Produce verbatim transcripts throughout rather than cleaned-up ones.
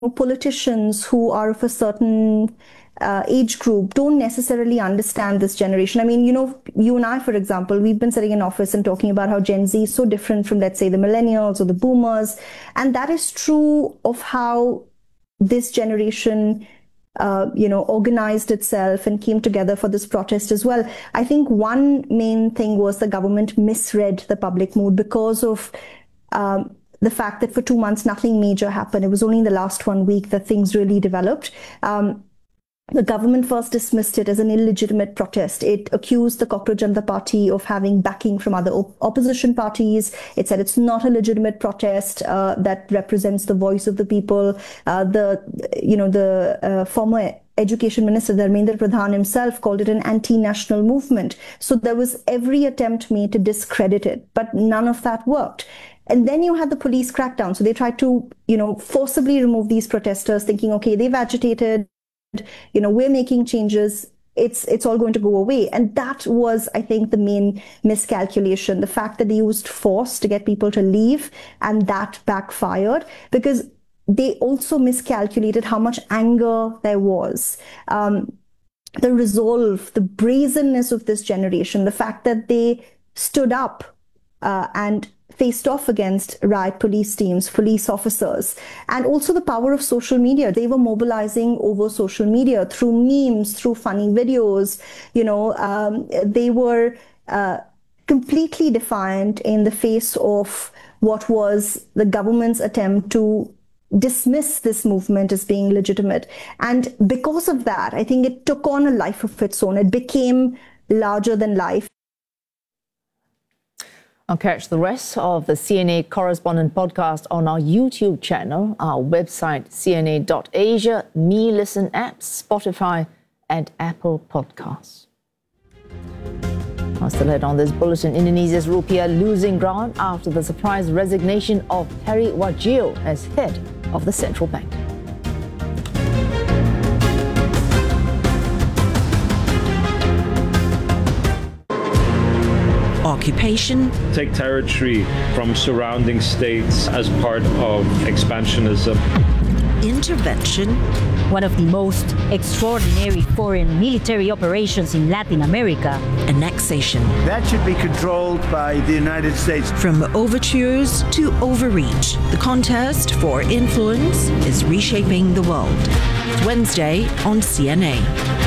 politicians who are of a certain uh, age group don't necessarily understand this generation. I mean, you know, you and I, for example, we've been sitting in office and talking about how Gen Z is so different from, let's say, the millennials or the boomers. And that is true of how this generation Uh, you know, organized itself and came together for this protest as well. I think one main thing was the government misread the public mood because of um, the fact that for two months nothing major happened. It was only in the last one week that things really developed. Um, The government first dismissed it as an illegitimate protest. It accused the Cockroach Janata Party of having backing from other op- opposition parties. It said it's not a legitimate protest uh, that represents the voice of the people. Uh, the, you know, the uh, former Education Minister, Dharmendra Pradhan himself, called it an anti-national movement. So there was every attempt made to discredit it, but none of that worked. And then you had the police crackdown. So they tried to, you know, forcibly remove these protesters, thinking, okay, they've agitated, you know, we're making changes, it's it's all going to go away. And that was, I think, the main miscalculation, the fact that they used force to get people to leave, and that backfired because they also miscalculated how much anger there was. Um, the resolve, the brazenness of this generation, the fact that they stood up uh, and faced off against riot police teams, police officers, and also the power of social media. They were mobilizing over social media through memes, through funny videos. You know, um, they were uh, completely defiant in the face of what was the government's attempt to dismiss this movement as being legitimate. And because of that, I think it took on a life of its own. It became larger than life. I'll catch the rest of the C N A Correspondent podcast on our YouTube channel, our website, C N A dot asia, Me Listen apps, Spotify, and Apple Podcasts. Still ahead on this bulletin, Indonesia's rupiah losing ground after the surprise resignation of Peri Warjio as head of the central bank. Occupation. Take territory from surrounding states as part of expansionism. Intervention. One of the most extraordinary foreign military operations in Latin America. Annexation. That should be controlled by the United States. From overtures to overreach, the contest for influence is reshaping the world. Wednesday on C N A.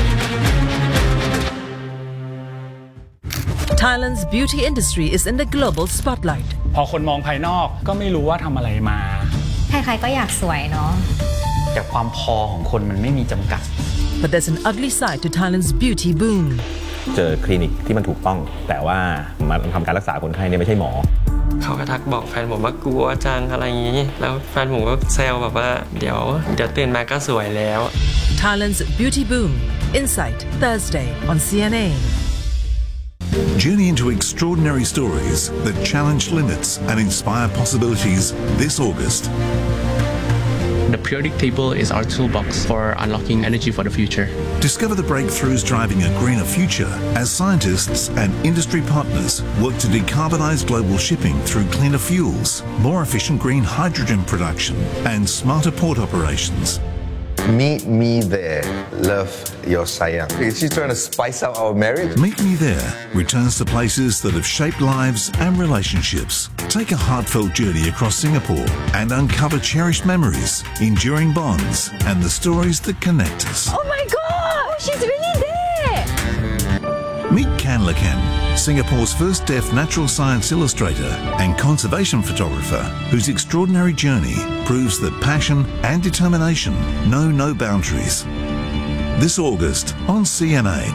Thailand's beauty industry is in the global spotlight. พอคนมองภายนอกก็ไม่รู้ว่าทำอะไรมาใครๆก็อยากสวยเนาะแต่ความพอของคนมันไม่มีจำกัด But there's an ugly side to Thailand's beauty boom. เจอคลินิกที่มันถูกต้องแต่ว่ามาทำการรักษาคนไข้เนี่ยไม่ใช่หมอเขาก็ทักบอกแฟนผมว่ากลัวจังอะไรอย่างนี้แล้วแฟนผมก็แซวแบบว่าเดี๋ยวเดี๋ยวตื่นมาก็สวยแล้ว Thailand's beauty boom. Insight Thursday on C N A. Journey into extraordinary stories that challenge limits and inspire possibilities this August. The periodic table is our toolbox for unlocking energy for the future. Discover the breakthroughs driving a greener future as scientists and industry partners work to decarbonize global shipping through cleaner fuels, more efficient green hydrogen production, and smarter port operations. Meet me there. Love your sayang. She's trying to spice up our marriage. Meet Me There returns to places that have shaped lives and relationships. Take a heartfelt journey across Singapore and uncover cherished memories, enduring bonds, and the stories that connect us. Oh my God! She's really there! Meet Kan Lakan, Singapore's first deaf natural science illustrator and conservation photographer, whose extraordinary journey proves that passion and determination know no boundaries. This August on C N A.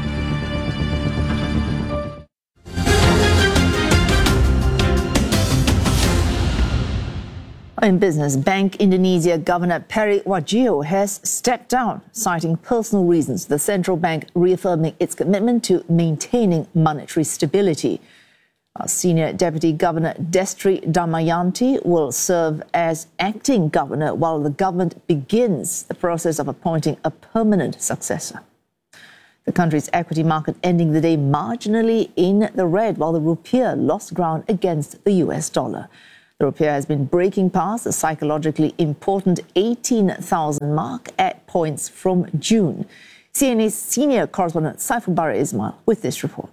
In business, Bank Indonesia Governor Peri Warjio has stepped down, citing personal reasons, the central bank reaffirming its commitment to maintaining monetary stability. Our Senior Deputy Governor Destri Damayanti will serve as acting governor while the government begins the process of appointing a permanent successor. The country's equity market ending the day marginally in the red, while the rupiah lost ground against the U S dollar. The rupiah has been breaking past the psychologically important eighteen thousand mark at points from June. C N A's senior correspondent Saiful Bara Ismail with this report.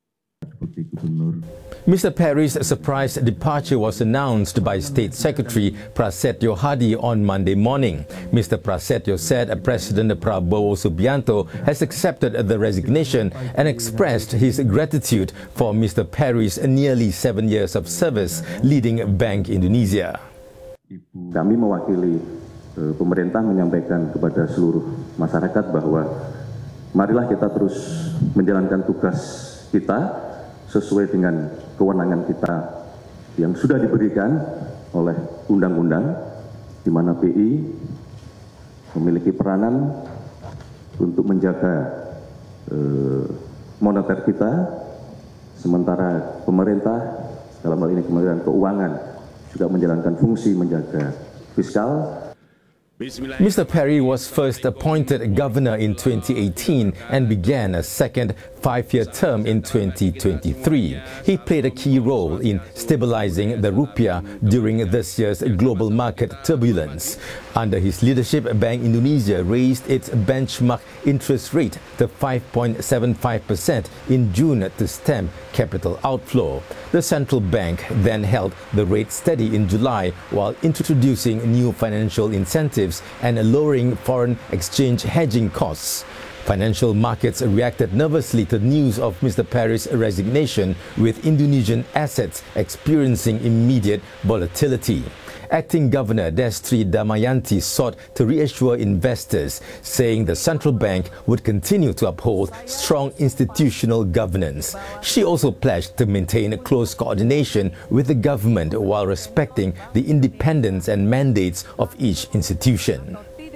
Mister Perry's surprise departure was announced by State Secretary Prasetyo Hadi on Monday morning. Mister Prasetyo said President Prabowo Subianto has accepted the resignation and expressed his gratitude for Mister Perry's nearly seven years of service leading Bank Indonesia. Kami mewakili uh, pemerintah menyampaikan kepada seluruh masyarakat bahwa marilah kita terus menjalankan tugas kita sesuai dengan kewenangan kita yang sudah diberikan oleh undang-undang, di mana B I memiliki peranan untuk menjaga eh, moneter kita, sementara pemerintah dalam hal ini Kementerian Keuangan juga menjalankan fungsi menjaga fiskal. Mister Perry was first appointed governor in twenty eighteen and began a second five-year term in twenty twenty-three. He played a key role in stabilizing the rupiah during this year's global market turbulence. Under his leadership, Bank Indonesia raised its benchmark interest rate to five point seven five percent in June to stem capital outflow. The central bank then held the rate steady in July while introducing new financial incentives and lowering foreign exchange hedging costs. Financial markets reacted nervously to news of Mister Perry's resignation, with Indonesian assets experiencing immediate volatility. Acting Governor Destri Damayanti sought to reassure investors, saying the central bank would continue to uphold strong institutional governance. She also pledged to maintain close coordination with the government while respecting the independence and mandates of each institution.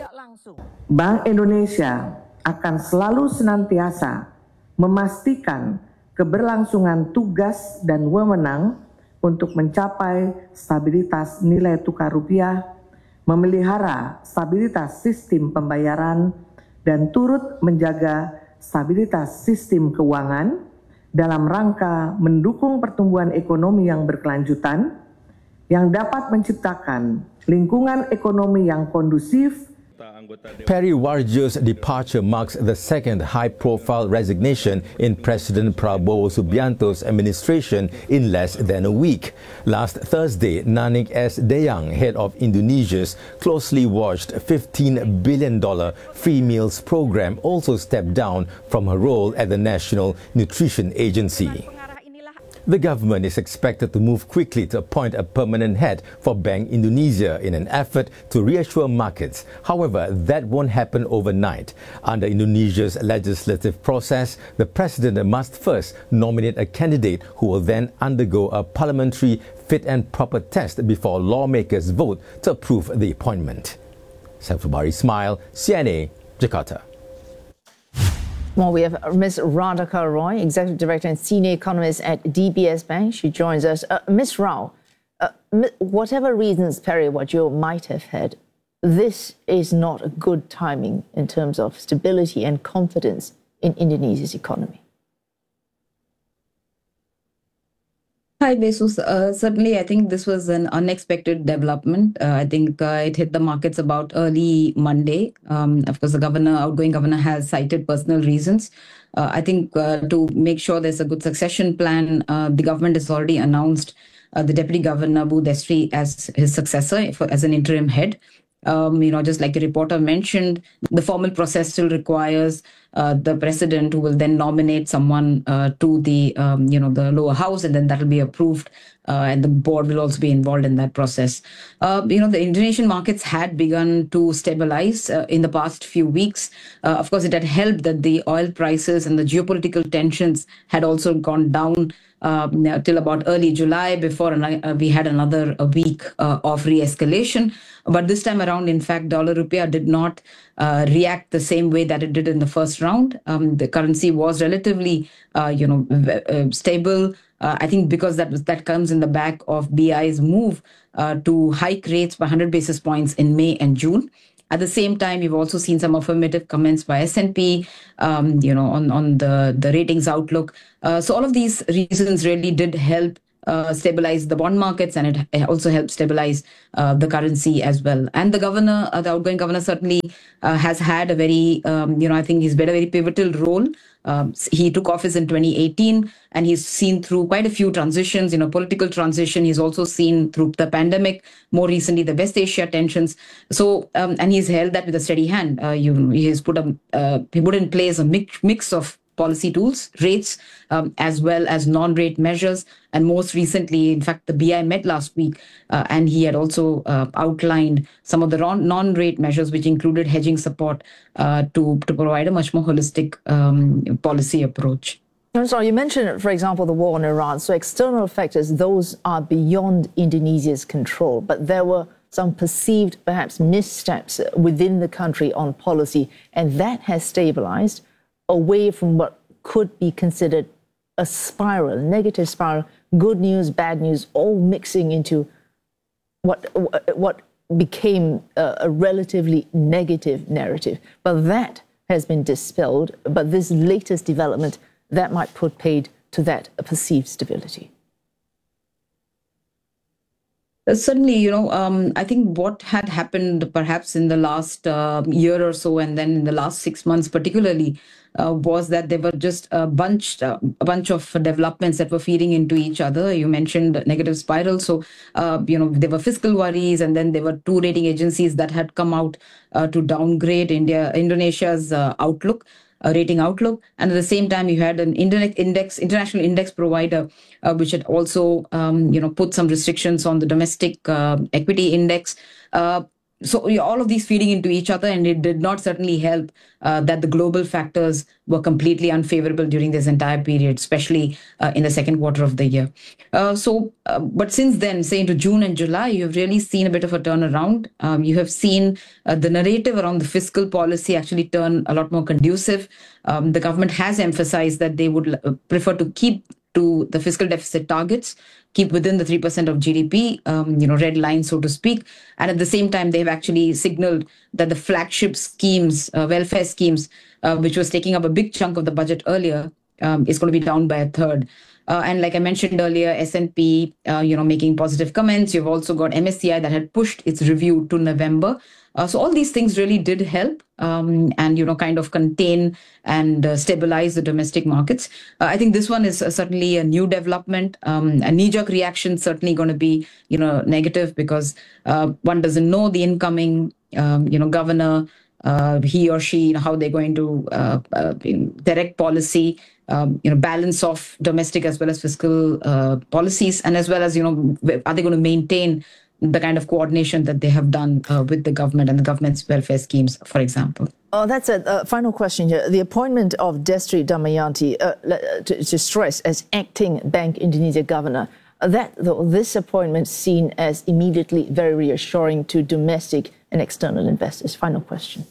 Bank Indonesia akan selalu senantiasa memastikan keberlangsungan tugas dan wewenang untuk mencapai stabilitas nilai tukar rupiah, memelihara stabilitas sistem pembayaran, dan turut menjaga stabilitas sistem keuangan dalam rangka mendukung pertumbuhan ekonomi yang berkelanjutan yang dapat menciptakan lingkungan ekonomi yang kondusif. Perry Warjio's departure marks the second high-profile resignation in President Prabowo Subianto's administration in less than a week. Last Thursday, Nanik S. Dayang, head of Indonesia's closely watched fifteen billion dollars free meals program, also stepped down from her role at the National Nutrition Agency. The government is expected to move quickly to appoint a permanent head for Bank Indonesia in an effort to reassure markets. However, that won't happen overnight. Under Indonesia's legislative process, the president must first nominate a candidate who will then undergo a parliamentary fit and proper test before lawmakers vote to approve the appointment. Saiful Bara Ismail, C N A, Jakarta. Well, we have Miz Radhika Roy, Executive Director and Senior Economist at D B S Bank. She joins us. Uh, Miz Rao, uh, whatever reasons Perry Warjio might have had, this is not a good timing in terms of stability and confidence in Indonesia's economy. Hi, Besus. Uh, certainly, I think this was an unexpected development. Uh, I think uh, it hit the markets about early Monday. Um, of course, the governor, outgoing governor, has cited personal reasons. Uh, I think uh, to make sure there's a good succession plan, uh, the government has already announced uh, the Deputy Governor, Bu Destri, as his successor for, as an interim head. Um, you know, just like the reporter mentioned, the formal process still requires uh, the president, who will then nominate someone uh, to the, um, you know, the lower house, and then that will be approved, uh, and the board will also be involved in that process. Uh, you know, the Indonesian markets had begun to stabilize uh, in the past few weeks. Uh, of course, it had helped that the oil prices and the geopolitical tensions had also gone down Uh, till about early July, before uh, we had another a week uh, of re-escalation. But this time around, in fact, dollar rupiah did not uh, react the same way that it did in the first round. Um, the currency was relatively, uh, you know, uh, stable. Uh, I think because that was, that comes in the back of B I's move uh, to hike rates by one hundred basis points in May and June. At the same time, you've also seen some affirmative comments by S and P, um, you know, on, on the, the ratings outlook. Uh, so all of these reasons really did help uh, stabilize the bond markets, and it, it also helped stabilize uh, the currency as well. And the governor, uh, the outgoing governor, certainly uh, has had a very, um, you know, I think he's played a very pivotal role. Um, he took office in twenty eighteen, and he's seen through quite a few transitions, you know, political transition. He's also seen through the pandemic, more recently the West Asia tensions. So, um, and he's held that with a steady hand. Uh, you, he's put a, uh, he put in place a mix, mix of policy tools, rates, um, as well as non-rate measures. And most recently, in fact, the B I met last week, uh, and he had also uh, outlined some of the non-rate measures, which included hedging support uh, to, to provide a much more holistic um, policy approach. So you mentioned, for example, the war in Iran. So external factors, those are beyond Indonesia's control, but there were some perceived, perhaps, missteps within the country on policy, and that has stabilized away from what could be considered a spiral, a negative spiral, good news, bad news, all mixing into what what became a, a relatively negative narrative. But that has been dispelled. But this latest development, that might put paid to that perceived stability. Uh, certainly, you know, um, I think what had happened perhaps in the last uh, year or so, and then in the last six months particularly, uh, was that there were just a bunch, uh, a bunch of developments that were feeding into each other. You mentioned negative spiral. So, uh, you know, there were fiscal worries, and then there were two rating agencies that had come out uh, to downgrade India, Indonesia's uh, outlook. A rating outlook, and at the same time you had an index international index provider uh, which had also um, you know put some restrictions on the domestic uh, equity index. Uh, so all of these feeding into each other, and it did not certainly help uh, that the global factors were completely unfavorable during this entire period, especially uh, in the second quarter of the year. Uh, so, uh, but since then, say into June and July, you have really seen a bit of a turnaround. Um, you have seen uh, the narrative around the fiscal policy actually turn a lot more conducive. Um, the government has emphasized that they would uh, prefer to keep to the fiscal deficit targets, keep within the three percent of G D P, um, you know, red line, so to speak. And at the same time, they've actually signaled that the flagship schemes, uh, welfare schemes, uh, which was taking up a big chunk of the budget earlier, um, is going to be down by a third. Uh, and like I mentioned earlier, S and P, uh, you know, making positive comments. You've also got M S C I that had pushed its review to November. Uh, so all these things really did help um, and, you know, kind of contain and uh, stabilize the domestic markets. Uh, I think this one is uh, certainly a new development. Um, a knee-jerk reaction certainly going to be, you know, negative because uh, one doesn't know the incoming, um, you know, governor, uh, he or she, you know, how they're going to uh, uh, direct policy, um, you know, balance of domestic as well as fiscal uh, policies, and as well as, you know, are they going to maintain the kind of coordination that they have done uh, with the government and the government's welfare schemes, for example. Oh, that's a uh, final question here. The appointment of Destri Damayanti uh, to, to stress as acting Bank Indonesia governor, uh, that though, this appointment seen as immediately very reassuring to domestic and external investors. Final question.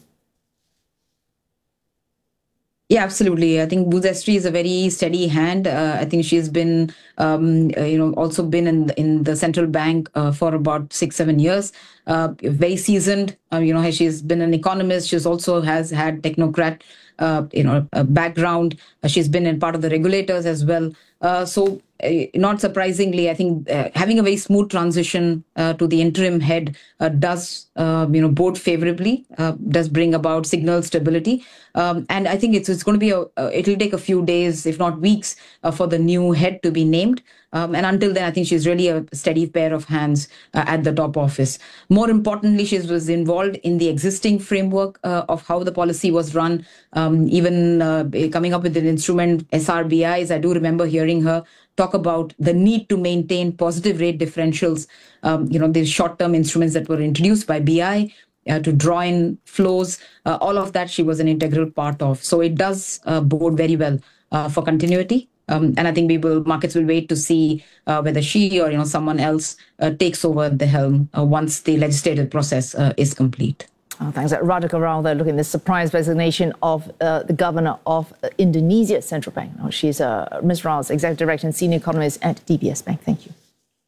Yeah, absolutely. I think Bu Destri is a very steady hand. Uh, I think she's been, um, uh, you know, also been in the, in the central bank uh, for about six, seven years. Uh, very seasoned. Uh, you know, she's been an economist. She's also has had technocrat, uh, you know, a background. Uh, she's been in part of the regulators as well. Uh, so, uh, not surprisingly, I think uh, having a very smooth transition uh, to the interim head uh, does, uh, you know, bode favorably. Uh, does bring about signal stability. Um, and I think it's it's going to be a, uh, it'll take a few days, if not weeks, uh, for the new head to be named. Um, and until then, I think she's really a steady pair of hands uh, at the top office. More importantly, she was involved in the existing framework uh, of how the policy was run, um, even uh, coming up with an instrument, S R B Is. I do remember hearing her talk about the need to maintain positive rate differentials, um, you know, these short-term instruments that were introduced by B I, Uh, to draw in flows, uh, all of that she was an integral part of. So it does uh, bode very well uh, for continuity. Um, and I think we will, markets will wait to see uh, whether she or, you know, someone else uh, takes over the helm uh, once the legislative process uh, is complete. Oh, thanks. Radhika Rao there looking at the surprise resignation of uh, the governor of uh, Indonesia Central Bank. Oh, she's uh, Miz Rao's executive director and senior economist at D B S Bank. Thank you.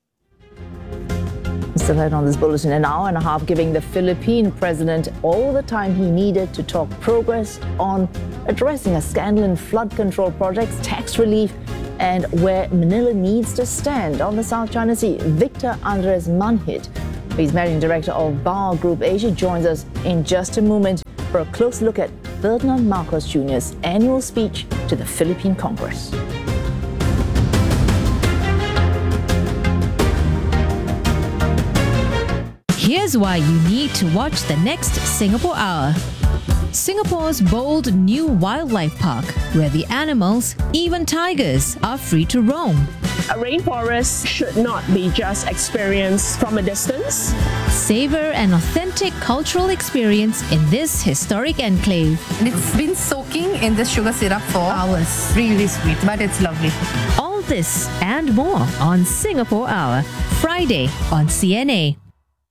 Still ahead on this bulletin, an hour and a half giving the Philippine president all the time he needed to talk progress on addressing a scandal in flood control projects, tax relief, and where Manila needs to stand on the South China Sea. Victor Andres Manhid, he's Managing Director of Bar Group Asia, joins us in just a moment for a close look at Ferdinand Marcos Junior's annual speech to the Philippine Congress. Here's why you need to watch the next Singapore Hour. Singapore's bold new wildlife park, where the animals, even tigers, are free to roam. A rainforest should not be just experienced from a distance. Savor an authentic cultural experience in this historic enclave. And it's been soaking in this sugar syrup for hours. Really sweet, but it's lovely. All this and more on Singapore Hour, Friday on C N A.